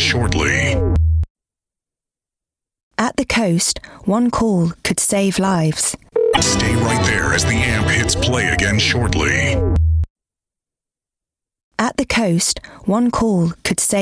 shortly. At the coast, one call could save lives. Stay right there as the amp hits play again shortly. At the coast, one call could save